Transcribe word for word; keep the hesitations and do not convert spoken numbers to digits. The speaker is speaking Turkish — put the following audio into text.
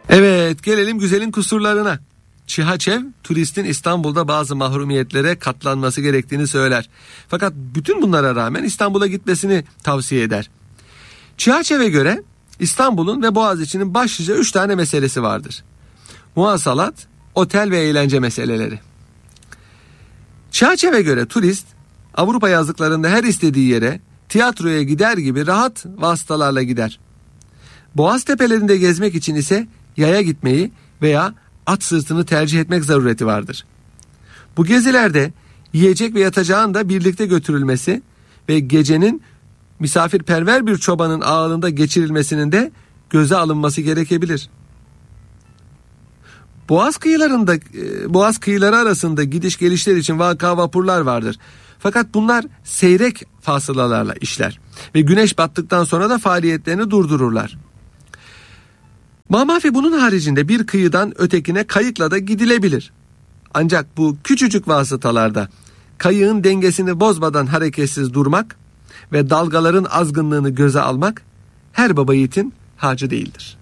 Evet, gelelim güzelin kusurlarına. Çihaçev, turistin İstanbul'da bazı mahrumiyetlere katlanması gerektiğini söyler. Fakat bütün bunlara rağmen İstanbul'a gitmesini tavsiye eder. Çihaçev'e göre İstanbul'un ve Boğaziçi'nin başlıca üç tane meselesi vardır. Muhasalat, otel ve eğlence meseleleri. Çihaçev'e göre turist, Avrupa yazlıklarında her istediği yere, tiyatroya gider gibi rahat vasıtalarla gider. Boğaz tepelerinde gezmek için ise yaya gitmeyi veya at sırtını tercih etmek zarureti vardır. Bu gezilerde yiyecek ve yatacağın da birlikte götürülmesi ve gecenin misafirperver bir çobanın ağılında geçirilmesinin de göze alınması gerekebilir. Boğaz kıyılarında, Boğaz kıyıları arasında gidiş gelişler için vaka vapurlar vardır. Fakat bunlar seyrek fasılalarla işler ve güneş battıktan sonra da faaliyetlerini durdururlar. Mamafi bunun haricinde bir kıyıdan ötekine kayıkla da gidilebilir. Ancak bu küçücük vasıtalarda kayığın dengesini bozmadan hareketsiz durmak ve dalgaların azgınlığını göze almak her baba yiğitin harcı değildir.